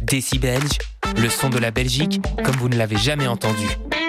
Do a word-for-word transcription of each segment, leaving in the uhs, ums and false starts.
Décibelge, le son de la Belgique comme vous ne l'avez jamais entendu.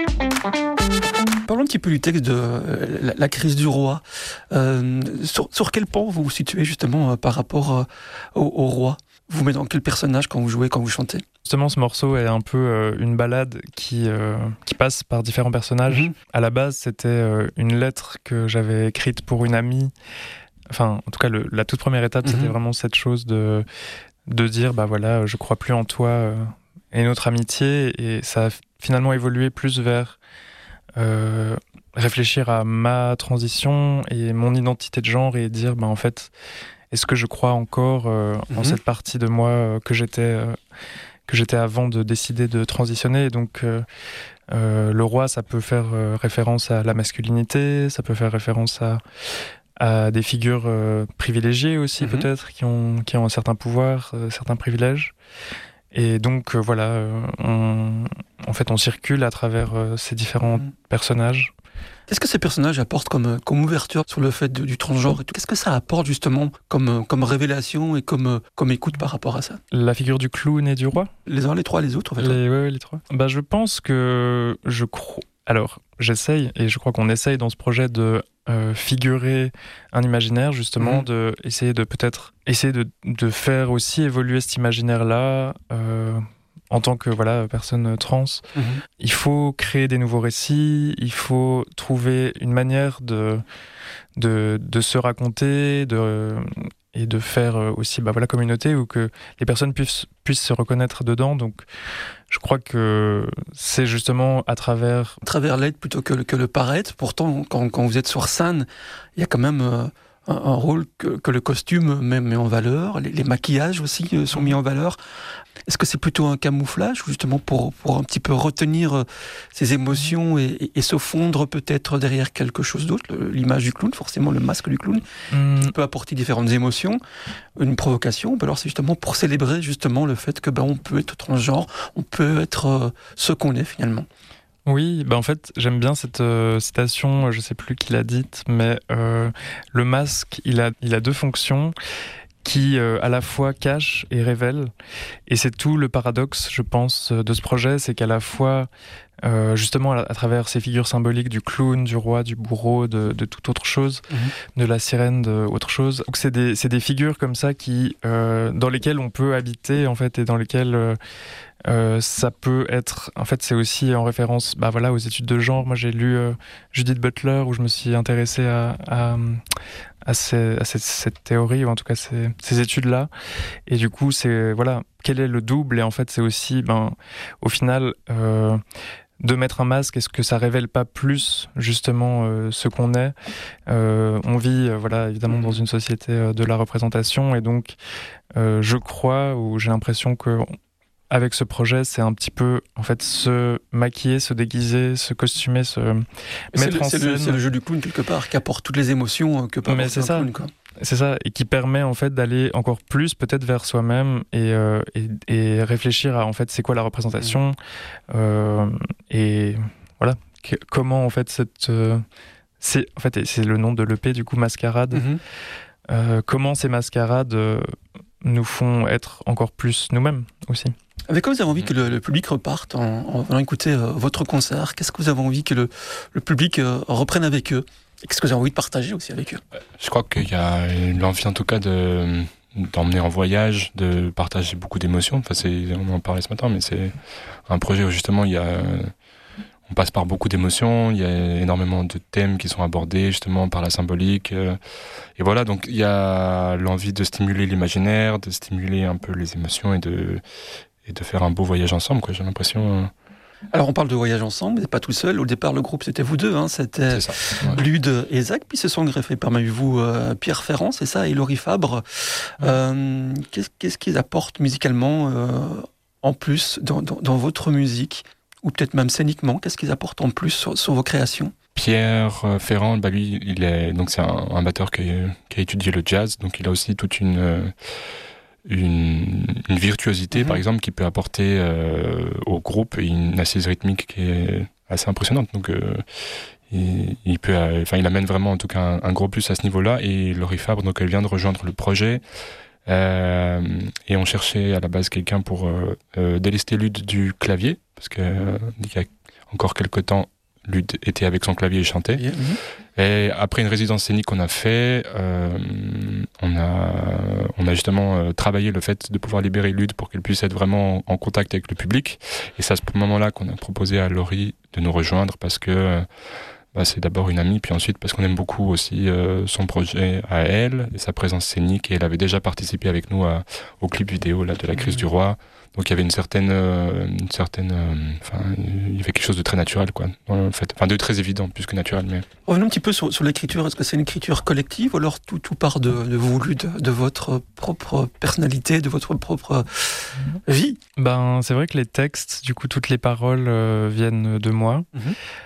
Parlons un petit peu du texte de euh, la, la crise du roi. Euh, sur, sur quel pan vous vous situez justement euh, par rapport euh, au, au roi? Vous mettez dans quel personnage quand vous jouez, quand vous chantez? Justement, ce morceau est un peu euh, une ballade qui, euh, qui passe par différents personnages. Mmh. À la base, c'était euh, une lettre que j'avais écrite pour une amie. Enfin, en tout cas, le, la toute première étape, mmh. c'était vraiment cette chose de, de dire, bah voilà, je crois plus en toi euh, et notre amitié. Et ça a finalement évolué plus vers euh, réfléchir à ma transition et mon identité de genre et dire, bah en fait, est-ce que je crois encore euh, mmh. en cette partie de moi euh, que j'étais euh, que j'étais avant de décider de transitionner. Et donc, euh, euh, le roi, ça peut faire euh, référence à la masculinité, ça peut faire référence à, à des figures euh, privilégiées aussi, mmh. peut-être, qui ont, qui ont un certain pouvoir, euh, certains privilèges. Et donc, euh, voilà, euh, on, en fait, on circule à travers euh, ces différents mmh. personnages. Qu'est-ce que ces personnages apportent comme, comme ouverture sur le fait de, du transgenre et tout? Qu'est-ce que ça apporte justement comme, comme révélation et comme, comme écoute par rapport à ça? La figure du clown et du roi? Les uns, les trois, les autres en fait. Les, ouais, ouais, les trois. Bah, je pense que je crois... Alors, j'essaye, et je crois qu'on essaye dans ce projet de euh, figurer un imaginaire, justement, mmh. de essayer de peut-être essayer de, de faire aussi évoluer cet imaginaire-là. Euh, En tant que voilà, personne trans, mmh. il faut créer des nouveaux récits, il faut trouver une manière de, de, de se raconter de, et de faire aussi bah, voilà, communauté où que les personnes puissent, puissent se reconnaître dedans. Donc, je crois que c'est justement à travers... À travers l'être plutôt que le, que le paraître. Pourtant, quand, quand vous êtes sur scène, il y a quand même... Euh... un rôle que, que le costume met, met en valeur, les, les maquillages aussi sont mis en valeur. Est-ce que c'est plutôt un camouflage, justement, pour, pour un petit peu retenir ces émotions et, et, et se fondre peut-être derrière quelque chose d'autre? L'image du clown, forcément le masque du clown, mmh. qui peut apporter différentes émotions, une provocation. Alors c'est justement pour célébrer justement le fait que ben, on peut être transgenre, on peut être euh, ce qu'on est finalement. Oui, bah en fait, j'aime bien cette euh, citation, je sais plus qui l'a dite, mais euh, le masque, il a, il a deux fonctions qui euh, à la fois cachent et révèlent. Et c'est tout le paradoxe, je pense, de ce projet, c'est qu'à la fois, euh, justement, à, à travers ces figures symboliques du clown, du roi, du bourreau, de, de toute autre chose, mmh. de la sirène, de autre chose. Donc c'est des, c'est des figures comme ça qui, euh, dans lesquelles on peut habiter, en fait, et dans lesquelles... Euh, Euh, ça peut être, en fait, c'est aussi en référence, bah voilà, aux études de genre. Moi, j'ai lu euh, Judith Butler où je me suis intéressé à à, à, ces, à cette, cette théorie ou en tout cas ces, ces études-là. Et du coup, c'est voilà, quel est le double? Et en fait, c'est aussi, ben, au final. Euh, de mettre un masque, est-ce que ça révèle pas plus justement euh, ce qu'on est? euh, On vit, euh, voilà, évidemment dans une société euh, de la représentation, et donc euh, je crois, ou j'ai l'impression que avec ce projet, c'est un petit peu, en fait, se maquiller, se déguiser, se costumer, se mettre c'est en c'est scène. Le, c'est le jeu du clown, quelque part, qui apporte toutes les émotions que peut Mais apporter c'est un ça. clown, quoi. C'est ça, et qui permet, en fait, d'aller encore plus, peut-être, vers soi-même et, euh, et, et réfléchir à, en fait, c'est quoi la représentation, mmh. euh, et voilà, que, comment, en fait, cette... Euh, c'est, en fait, c'est le nom de l'E P, du coup, Mascarade. Mmh. Euh, comment ces mascarades euh, nous font être encore plus nous-mêmes, aussi. Avec quoi vous avez envie que le, le public reparte en, en venant écouter euh, votre concert? Qu'est-ce que vous avez envie que le, le public euh, reprenne avec eux? Et qu'est-ce que vous avez envie de partager aussi avec eux? Je crois qu'il y a l'envie en tout cas de, d'emmener en voyage, de partager beaucoup d'émotions. Enfin, c'est, on en parlait ce matin, mais c'est un projet où justement il y a, on passe par beaucoup d'émotions, il y a énormément de thèmes qui sont abordés justement par la symbolique. Et voilà, donc il y a l'envie de stimuler l'imaginaire, de stimuler un peu les émotions et de... et de faire un beau voyage ensemble, quoi, j'ai l'impression. Alors on parle de voyage ensemble, mais pas tout seul. Au départ, le groupe, c'était vous deux, hein, c'était ça, ouais. Lude et Zach, puis se sont greffés parmi vous euh, Pierre Ferrand, c'est ça, et Laurie Fabre. Ouais. Euh, qu'est-ce, qu'est-ce qu'ils apportent musicalement euh, en plus dans, dans, dans votre musique, ou peut-être même scéniquement? Qu'est-ce qu'ils apportent en plus sur, sur vos créations? Pierre Ferrand, bah lui, il est, donc c'est un, un batteur qui a, qui a étudié le jazz, donc il a aussi toute une... Euh, Une, une virtuosité, mmh. par exemple, qui peut apporter euh, au groupe une assise rythmique qui est assez impressionnante. Donc, euh, il, il peut, enfin, euh, il amène vraiment, en tout cas, un, un gros plus à ce niveau-là. Et Laurie Fabre, donc, elle vient de rejoindre le projet. Euh, et on cherchait à la base quelqu'un pour euh, euh, délester Lude du clavier, parce qu'il euh, y a encore quelques temps, Lude était avec son clavier et chantait. Mm-hmm. Et après une résidence scénique qu'on a fait, euh, on a, on a justement euh, travaillé le fait de pouvoir libérer Lude pour qu'elle puisse être vraiment en contact avec le public. Et c'est à ce moment-là qu'on a proposé à Laurie de nous rejoindre, parce que euh, bah, c'est d'abord une amie, puis ensuite parce qu'on aime beaucoup aussi euh, son projet à elle et sa présence scénique. Et elle avait déjà participé avec nous à, au clip vidéo là, de La Crise mmh. du Roi. Donc il y avait une certaine, euh, une certaine, enfin, euh, il y avait quelque chose de très naturel, quoi, en fait, enfin de très évident, plus que naturel. Mais revenons un petit peu sur, sur l'écriture. Est-ce que c'est une écriture collective, ou alors tout, tout part de, de vous, de, de votre propre personnalité, de votre propre vie? Ben, c'est vrai que les textes, du coup, toutes les paroles euh, viennent de moi. Mmh.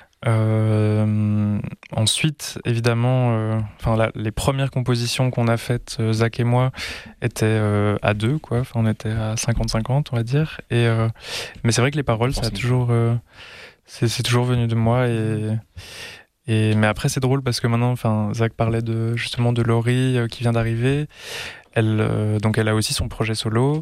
Euh, ensuite, évidemment, enfin euh, les premières compositions qu'on a faites, euh, Zach et moi, étaient euh, à deux, quoi. Enfin, on était à cinquante cinquante, on va dire. Et euh, mais c'est vrai que les paroles, ça a toujours, euh, c'est, c'est toujours venu de moi. Et, et mais après, c'est drôle parce que maintenant, enfin, Zach parlait de justement de Laurie euh, qui vient d'arriver. Elle, euh, donc, elle a aussi son projet solo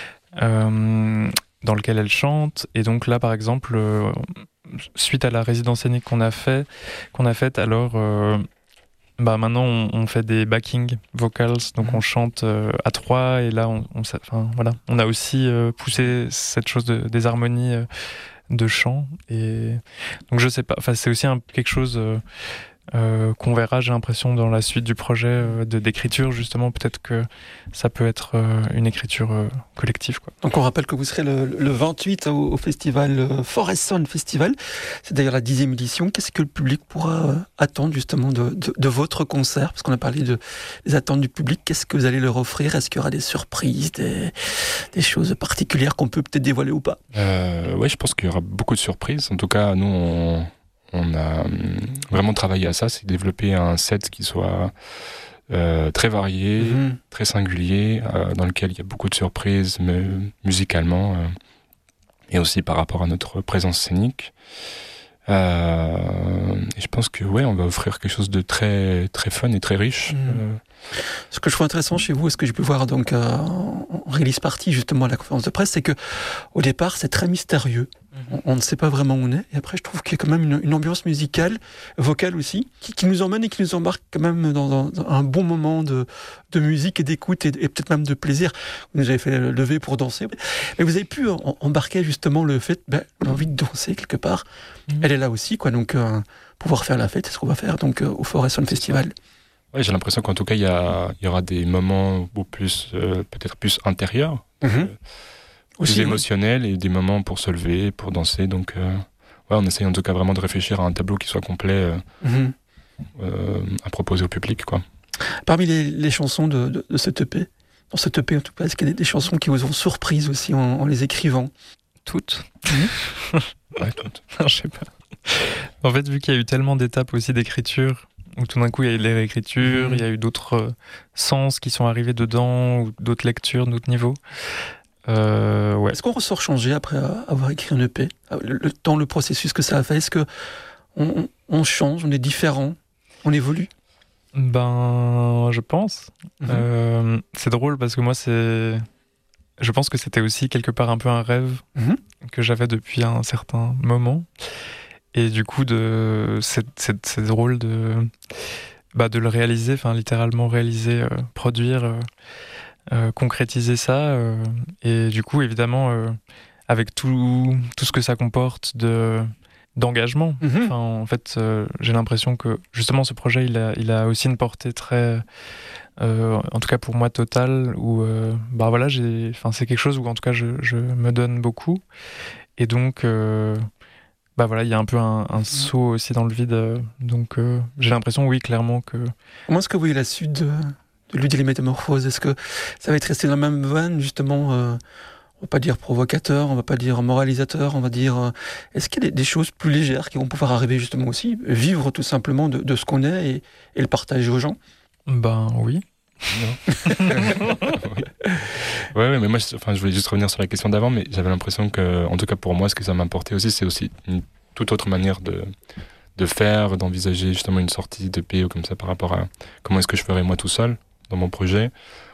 euh, dans lequel elle chante. Et donc là, par exemple. Euh, suite à la résidence scénique qu'on a fait, qu'on a faite, alors euh, bah maintenant on, on fait des backing vocals, donc on chante euh, à trois, et là on, on, enfin, voilà, on a aussi euh, poussé cette chose de, des harmonies euh, de chant, et donc je sais pas, enfin c'est aussi un, quelque chose euh, Euh, qu'on verra, j'ai l'impression, dans la suite du projet euh, de, d'écriture, justement. Peut-être que ça peut être euh, une écriture euh, collective, quoi. Donc on rappelle que vous serez le, le vingt-huit au, au festival euh, Forest Sound Festival. C'est d'ailleurs la dixième édition. Qu'est-ce que le public pourra euh, attendre justement de, de, de votre concert? Parce qu'on a parlé de, des attentes du public. Qu'est-ce que vous allez leur offrir? Est-ce qu'il y aura des surprises, des, des choses particulières qu'on peut peut-être dévoiler ou pas? euh, Oui, je pense qu'il y aura beaucoup de surprises. En tout cas, nous, on... On a vraiment travaillé à ça, c'est développer un set qui soit euh, très varié, mmh. très singulier, euh, dans lequel il y a beaucoup de surprises mais, musicalement, euh, et aussi par rapport à notre présence scénique. Euh, et je pense que ouais, on va offrir quelque chose de très très fun et très riche. Mmh. Euh, Ce que je trouve intéressant chez vous, et ce que j'ai pu voir donc euh, en release party justement à la conférence de presse, c'est que au départ c'est très mystérieux. On, on ne sait pas vraiment où on est. Et après, je trouve qu'il y a quand même une, une ambiance musicale, vocale aussi, qui, qui nous emmène et qui nous embarque quand même dans, dans, dans un bon moment de, de musique et d'écoute et, et peut-être même de plaisir. Vous nous avez fait lever pour danser. Mais vous avez pu en, embarquer justement le fait, ben, l'envie de danser quelque part. Mmh. Elle est là aussi, quoi. Donc, euh, pouvoir faire la fête, c'est ce qu'on va faire donc, euh, au Forest Sound Festival. Ouais, j'ai l'impression qu'en tout cas, il y, a, il y aura des moments beaucoup plus, euh, peut-être plus intérieurs. Mmh. Euh, Aussi, plus émotionnel, oui. Et des moments pour se lever, pour danser. Donc, euh, ouais, on essaye en tout cas vraiment de réfléchir à un tableau qui soit complet euh, mm-hmm. euh, à proposer au public, quoi. Parmi les, les chansons de, de, de cette E P, dans cette E P en tout cas, est-ce qu'il y a des, des chansons qui vous ont surprise aussi en, en les écrivant? Toutes. Mm-hmm. Ouais, toutes. Je sais pas. En fait, vu qu'il y a eu tellement d'étapes aussi d'écriture, où tout d'un coup il y a eu les réécritures, mm-hmm. il y a eu d'autres euh, sens qui sont arrivés dedans, ou d'autres lectures, d'autres niveaux. Euh, ouais. Est-ce qu'on ressort changé après avoir écrit un E P? Le, le temps, le processus que ça a fait, est-ce que on, on change, on est différent, on évolue? Ben, je pense. Mm-hmm. Euh, c'est drôle parce que moi, c'est, je pense que c'était aussi quelque part un peu un rêve mm-hmm. que j'avais depuis un certain moment. Et du coup, de, c'est, c'est, c'est drôle de, bah, de le réaliser, enfin littéralement réaliser, euh, produire. Euh, Euh, concrétiser ça euh, et du coup évidemment euh, avec tout, tout ce que ça comporte de, d'engagement. Mm-hmm. Enfin, en fait euh, j'ai l'impression que justement ce projet il a, il a aussi une portée très euh, en tout cas pour moi totale où euh, bah voilà, j'ai, enfin, c'est quelque chose où en tout cas je, je me donne beaucoup et donc euh, bah voilà, il y a un peu un, un saut aussi dans le vide donc euh, j'ai l'impression oui clairement que... Comment est-ce que vous voyez la suite de... de Lude et les Métamorphoses? Est-ce que ça va être resté dans la même veine, justement, euh, on va pas dire provocateur, on va pas dire moralisateur, on va dire... Euh, est-ce qu'il y a des, des choses plus légères qui vont pouvoir arriver justement aussi, vivre tout simplement de, de ce qu'on est et, et le partager aux gens? Ben oui. oui. Ouais, ouais, mais moi, je, enfin, je voulais juste revenir sur la question d'avant, mais j'avais l'impression que, en tout cas pour moi, ce que ça m'apportait aussi, c'est aussi une toute autre manière de... de faire, d'envisager justement une sortie de P O comme ça par rapport à comment est-ce que je ferais moi tout seul dans mon projet,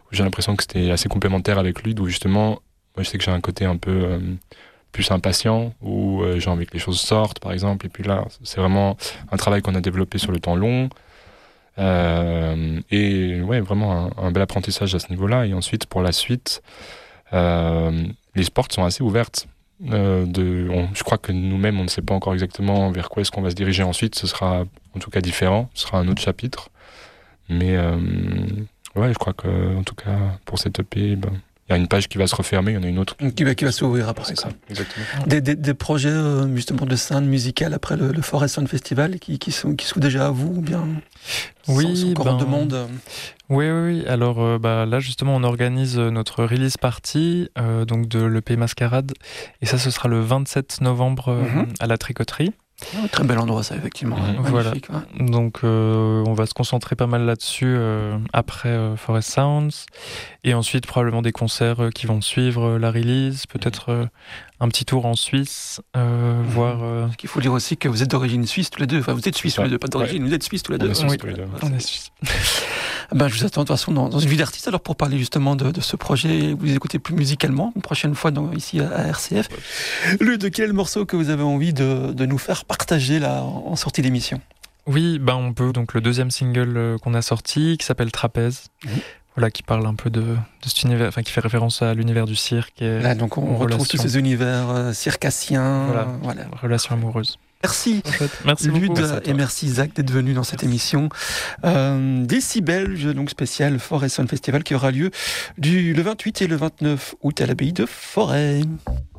j'ai l'impression que c'était assez complémentaire avec lui, d'où justement, moi je sais que j'ai un côté un peu euh, plus impatient, où euh, j'ai envie que les choses sortent, par exemple, et puis là, c'est vraiment un travail qu'on a développé sur le temps long, euh, et ouais, vraiment un, un bel apprentissage à ce niveau-là, et ensuite, pour la suite, euh, les portes sont assez ouvertes. Euh, de, on, je crois que nous-mêmes, on ne sait pas encore exactement vers quoi est-ce qu'on va se diriger ensuite. Ce sera en tout cas différent, ce sera un autre chapitre. Mais euh, ouais, je crois que en tout cas pour cette E P, ben, il y a une page qui va se refermer, il y en a une autre qui va, qui va s'ouvrir après. C'est ça, exactement. Des, des, des projets euh, justement de scène musicale après le, le Forest Sound Festival qui, qui, sont, qui sont déjà à vous ou bien oui, sont encore ben, en demande. Oui, oui, oui. Alors euh, bah, là, justement, on organise notre release party euh, donc de l'E P Mascarade. Et ça, ce sera le vingt-sept novembre euh, Mm-hmm. à la Tricoterie. Oh, très bel endroit, ça, effectivement. Mmh. Voilà. Magnifique, ouais. Donc, euh, on va se concentrer pas mal là-dessus euh, après euh, Forest Sounds. Et ensuite, probablement des concerts euh, qui vont suivre euh, la release. Peut-être euh, un petit tour en Suisse, euh, Mmh. voir... Euh... Il faut dire aussi que vous êtes d'origine suisse tous les deux. Enfin, vous êtes suisse tous les deux, pas d'origine, ouais. Vous êtes suisse tous les On deux. est suisse Oui. tous les deux. On est suisse. Ben, je vous attends de toute façon dans, dans une vie d'artiste alors pour parler justement de, de ce projet. Vous écoutez plus musicalement une prochaine fois dans, ici à, à R C F. Le de quel morceau que vous avez envie de, de nous faire partager là en, en sortie d'émission? Oui, bah on peut. Donc le deuxième single euh, qu'on a sorti, qui s'appelle Trapèze, mmh. voilà, qui parle un peu de, de cet univers, enfin qui fait référence à l'univers du cirque. Et là, donc on retrouve relation. tous ces univers euh, circassiens. Voilà, voilà. Relation amoureuse. Merci, en fait. merci Lude, beaucoup. Merci et merci Zach d'être venu dans cette merci. émission. Euh, Décibel, donc spécial Forest Sound Festival qui aura lieu du, le vingt-huit et le vingt-neuf août à l'abbaye de Forêt.